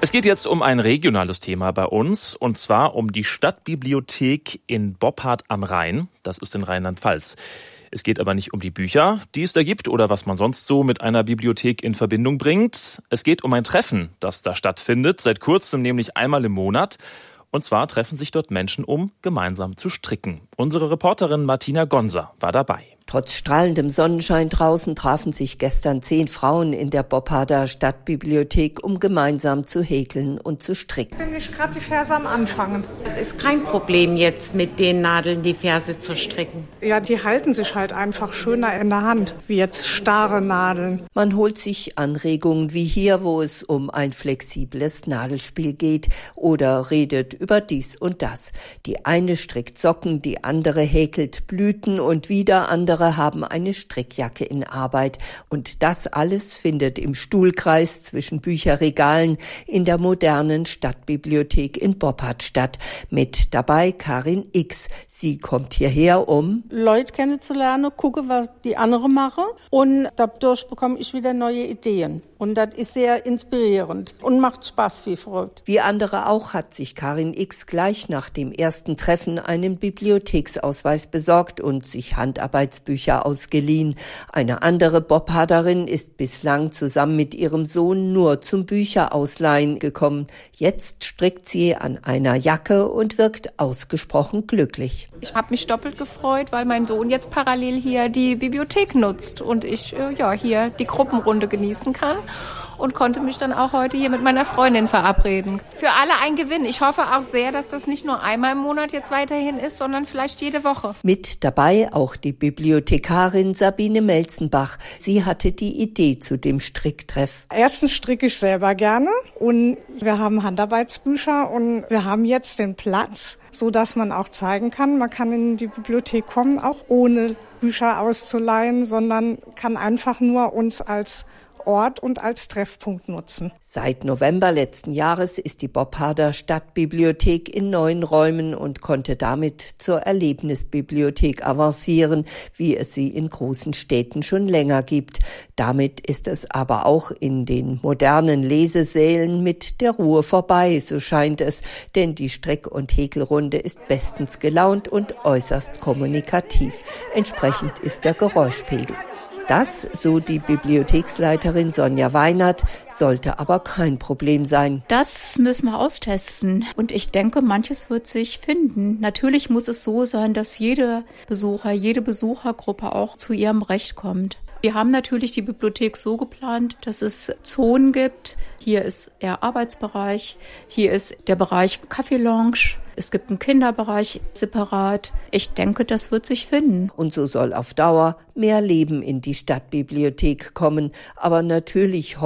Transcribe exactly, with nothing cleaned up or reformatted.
Es geht jetzt um ein regionales Thema bei uns, und zwar um die Stadtbibliothek in Boppard am Rhein. Das ist in Rheinland-Pfalz. Es geht aber nicht um die Bücher, die es da gibt oder was man sonst so mit einer Bibliothek in Verbindung bringt. Es geht um ein Treffen, das da stattfindet, seit kurzem nämlich einmal im Monat. Und zwar treffen sich dort Menschen, um gemeinsam zu stricken. Unsere Reporterin Martina Gonser war dabei. Trotz strahlendem Sonnenschein draußen trafen sich gestern zehn Frauen in der Bopparder Stadtbibliothek, um gemeinsam zu häkeln und zu stricken. Bin ich gerade die Ferse am Anfangen. Es ist kein Problem jetzt mit den Nadeln die Ferse zu stricken. Ja, die halten sich halt einfach schöner in der Hand, wie jetzt starre Nadeln. Man holt sich Anregungen wie hier, wo es um ein flexibles Nadelspiel geht, oder redet über dies und das. Die eine strickt Socken, die andere häkelt Blüten und wieder andere haben eine Strickjacke in Arbeit. Und das alles findet im Stuhlkreis zwischen Bücherregalen in der modernen Stadtbibliothek in Boppard statt. Mit dabei Karin X. Sie kommt hierher, um Leute kennenzulernen, gucke, was die anderen machen, und dadurch bekomme ich wieder neue Ideen. Und das ist sehr inspirierend und macht Spaß wie verrückt. Wie andere auch hat sich Karin X. gleich nach dem ersten Treffen einen Bibliotheksausweis besorgt und sich Handarbeitsbücher ausgeliehen. Eine andere Bopparderin ist bislang zusammen mit ihrem Sohn nur zum Bücherausleihen gekommen. Jetzt strickt sie an einer Jacke und wirkt ausgesprochen glücklich. Ich habe mich doppelt gefreut, weil mein Sohn jetzt parallel hier die Bibliothek nutzt und ich äh, ja hier die Gruppenrunde genießen kann. Und konnte mich dann auch heute hier mit meiner Freundin verabreden. Für alle ein Gewinn. Ich hoffe auch sehr, dass das nicht nur einmal im Monat jetzt weiterhin ist, sondern vielleicht jede Woche. Mit dabei auch die Bibliothekarin Sabine Melzenbach. Sie hatte die Idee zu dem Stricktreff. Erstens stricke ich selber gerne und wir haben Handarbeitsbücher und wir haben jetzt den Platz, so dass man auch zeigen kann, man kann in die Bibliothek kommen, auch ohne Bücher auszuleihen, sondern kann einfach nur uns als Ort und als Treffpunkt nutzen. Seit November letzten Jahres ist die Bopparder Stadtbibliothek in neuen Räumen und konnte damit zur Erlebnisbibliothek avancieren, wie es sie in großen Städten schon länger gibt. Damit ist es aber auch in den modernen Lesesälen mit der Ruhe vorbei, so scheint es, denn die Strick- und Häkelrunde ist bestens gelaunt und äußerst kommunikativ. Entsprechend ist der Geräuschpegel. Das, so die Bibliotheksleiterin Sonja Weinert, sollte aber kein Problem sein. Das müssen wir austesten. Und ich denke, manches wird sich finden. Natürlich muss es so sein, dass jeder Besucher, jede Besuchergruppe auch zu ihrem Recht kommt. Wir haben natürlich die Bibliothek so geplant, dass es Zonen gibt. Hier ist eher Arbeitsbereich, hier ist der Bereich Kaffee-Lounge. Es gibt einen Kinderbereich separat. Ich denke, das wird sich finden. Und so soll auf Dauer mehr Leben in die Stadtbibliothek kommen. Aber natürlich